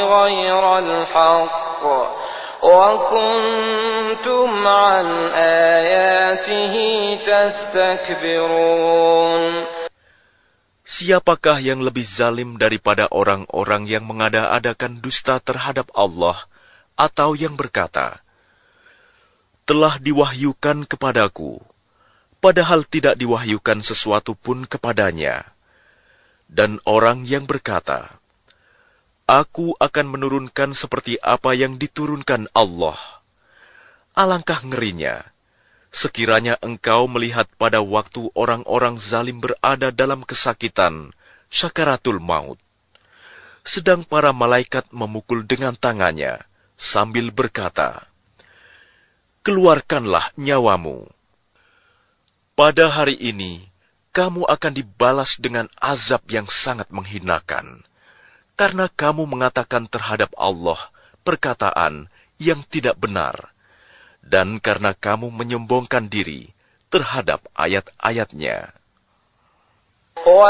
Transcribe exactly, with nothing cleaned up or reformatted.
غير الحق وكنتم عن آياته تستكبرون. Siapakah yang lebih zalim daripada orang-orang yang mengada-adakan dusta terhadap Allah atau yang berkata, telah diwahyukan kepadaku, padahal tidak diwahyukan sesuatu pun kepadanya. Dan orang yang berkata, aku akan menurunkan seperti apa yang diturunkan Allah. Alangkah ngerinya, sekiranya engkau melihat pada waktu orang-orang zalim berada dalam kesakitan, syakaratul maut, sedang para malaikat memukul dengan tangannya, sambil berkata, keluarkanlah nyawamu. Pada hari ini, kamu akan dibalas dengan azab yang sangat menghinakan, karena kamu mengatakan terhadap Allah perkataan yang tidak benar, dan karena kamu menyombongkan diri terhadap ayat-ayatnya.